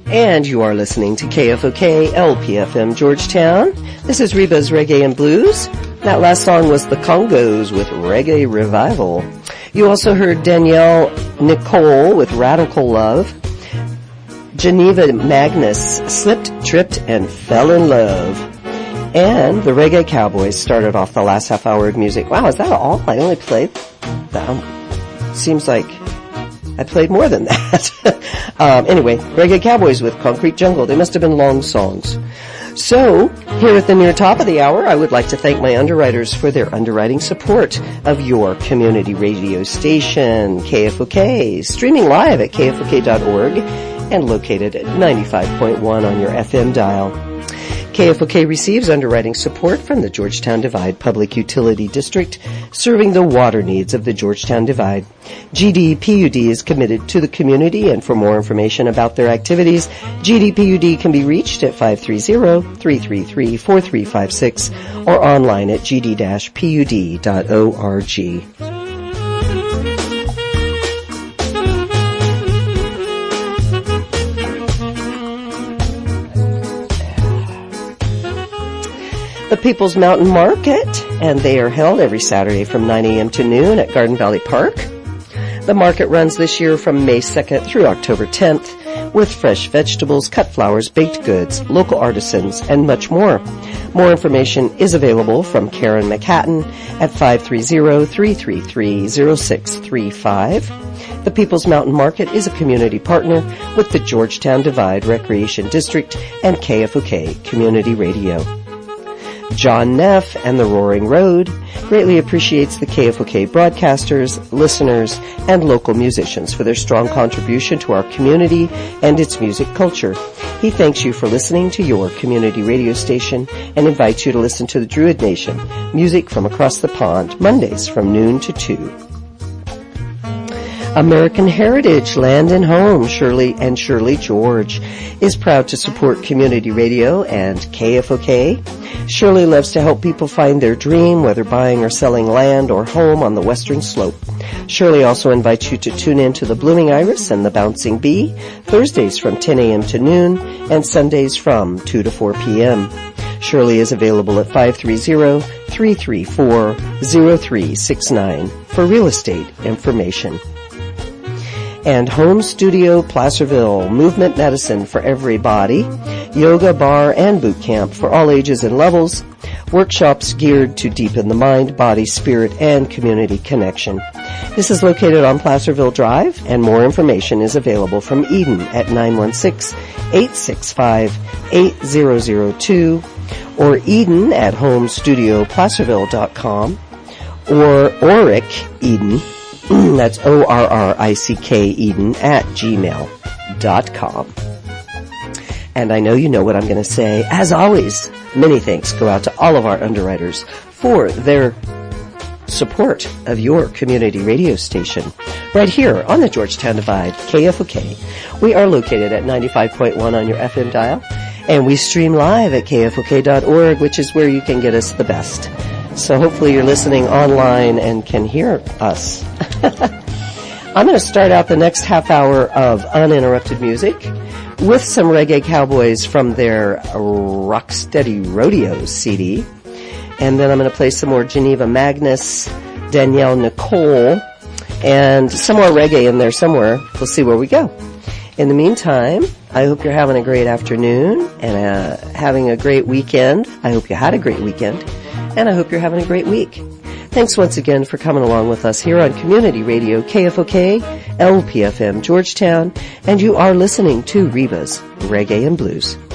And you are listening to KFOK LPFM Georgetown. This is Reba's Reggae and Blues. That last song was the Congos with Reggae Revival. You also heard Danielle Nicole with Radical Love. Geneva Magnus slipped, tripped, and fell in love. And the Reggae Cowboys started off the last half hour of music. Wow, is that all? I only played that. Seems like I played more than that. Anyway, Reggae Cowboys with Concrete Jungle. They must have been long songs. So, here at the near top of the hour, I would like to thank my underwriters for their underwriting support of your community radio station, KFOK, streaming live at kfok.org and located at 95.1 on your FM dial. KFOK receives underwriting support from the Georgetown Divide Public Utility District, serving the water needs of the Georgetown Divide. GDPUD is committed to the community, and for more information about their activities, GDPUD can be reached at 530-333-4356 or online at gd-pud.org. The People's Mountain Market, and they are held every Saturday from 9 a.m. to noon at Garden Valley Park. The market runs this year from May 2nd through October 10th with fresh vegetables, cut flowers, baked goods, local artisans, and much more. More information is available from Karen McHatton at 530-333-0635. The People's Mountain Market is a community partner with the Georgetown Divide Recreation District and KFOK Community Radio. John Neff and the Roaring Road greatly appreciates the KFOK broadcasters, listeners, and local musicians for their strong contribution to our community and its music culture. He thanks you for listening to your community radio station and invites you to listen to the Druid Nation, music from across the pond, Mondays from noon to 2. American Heritage Land and Home, Shirley and Shirley George, is proud to support community radio and KFOK. Shirley loves to help people find their dream, whether buying or selling land or home on the western slope. Shirley also invites you to tune in to the Blooming Iris and the Bouncing Bee, Thursdays from 10 a.m. to noon and Sundays from 2 to 4 p.m. Shirley is available at 530-334-0369 for real estate information. And Home Studio Placerville, movement medicine for everybody, yoga, bar, and boot camp for all ages and levels, workshops geared to deepen the mind, body, spirit, and community connection. This is located on Placerville Drive, and more information is available from Eden at 916-865-8002 or Eden at homestudioplacerville.com or Orick Eden. That's ORRICK Eden at gmail.com. And I know you know what I'm going to say. As always, many thanks go out to all of our underwriters for their support of your community radio station right here on the Georgetown Divide, KFOK. We are located at 95.1 on your FM dial, and we stream live at kfok.org, which is where you can get us the best. So hopefully you're listening online and can hear us. I'm going to start out the next half hour of uninterrupted music with some Reggae Cowboys from their Rocksteady Rodeo CD. And then I'm going to play some more Geneva Magnus, Danielle Nicole, and some more reggae in there somewhere. We'll see where we go. In the meantime, I hope you're having a great afternoon and having a great weekend. I hope you had a great weekend. And I hope you're having a great week. Thanks once again for coming along with us here on Community Radio KFOK, LPFM Georgetown, and you are listening to Reba's Reggae and Blues.